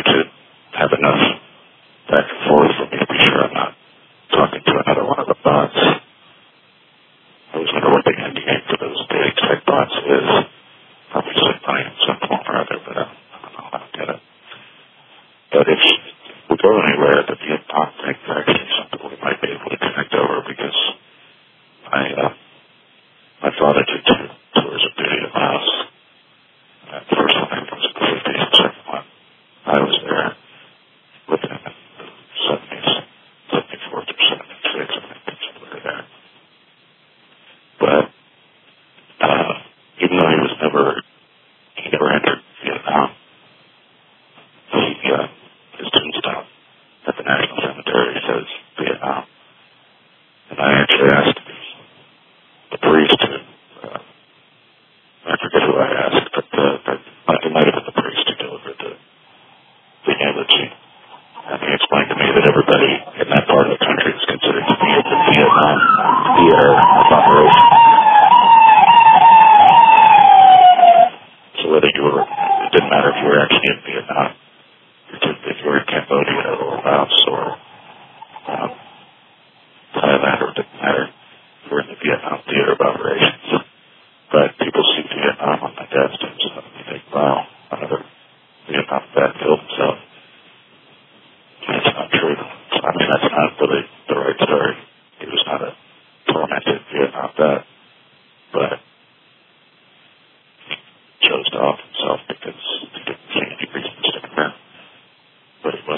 to have enough back and forth for me to be sure I'm not talking to another one of the bots. I always wonder what the end game for those big tech bots is. Obviously money in some form or other, but I don't know how to get it. But if we go anywhere, the Vietnam thing is actually something we might be able to connect over, because I thought I did 2 tours of duty at Laos. The first one I was in the 50s, the second one I was there with him in the 70s, 74 through 76, I think, somewhere there. But even though he never entered Vietnam, his tombstone at the National Cemetery says Vietnam. And I actually asked the priest, I forget who I asked, but it might have been the priest who delivered the eulogy. And he explained to me that everybody in that part of the country is considered to be in the Vietnam theater of operation. So whether it didn't matter if you were actually in Vietnam, if you were in Cambodia or Laos or Thailand, or it didn't matter, you were in the Vietnam theater of operations. But people see Vietnam on my dad's tombstone and they think, wow, another Vietnam vet killed himself. That's not true. I mean, that's not really the right story. He was not a tormented Vietnam vet, but he chose to off himself because he didn't see any reason to stick around. But he was